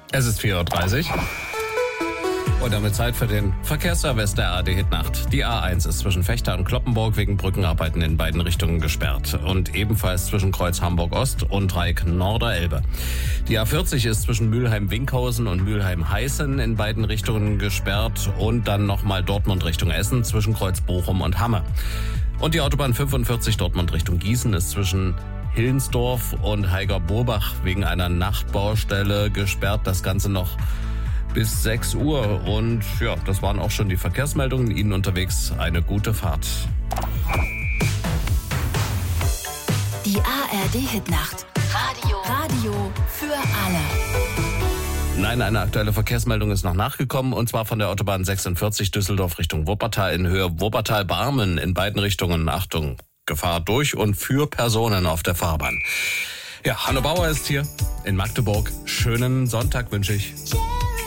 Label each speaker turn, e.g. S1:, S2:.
S1: Es ist 4:30 Uhr. Und damit Zeit für den Verkehrsservice der ARD Hitnacht. Die A1 ist zwischen Vechta und Cloppenburg wegen Brückenarbeiten in beiden Richtungen gesperrt. Und ebenfalls zwischen Kreuz Hamburg-Ost und Dreieck Norderelbe. Die A40 ist zwischen Mülheim-Winkhausen und Mülheim-Heißen in beiden Richtungen gesperrt. Und dann nochmal Dortmund Richtung Essen zwischen Kreuz Bochum und Hamme. Und die Autobahn 45 Dortmund Richtung Gießen ist zwischen Hillensdorf und Heiger-Burbach wegen einer Nachtbaustelle gesperrt. Das Ganze noch bis 6 Uhr. Und ja, das waren auch schon die Verkehrsmeldungen. Ihnen unterwegs eine gute Fahrt.
S2: Die ARD-Hitnacht. Radio für alle.
S1: Nein, eine aktuelle Verkehrsmeldung ist noch nachgekommen, und zwar von der Autobahn 46 Düsseldorf Richtung Wuppertal in Höhe Wuppertal-Barmen in beiden Richtungen. Achtung, Gefahr durch und für Personen auf der Fahrbahn. Ja, Hanno Bauer ist hier in Magdeburg. Schönen Sonntag wünsche ich.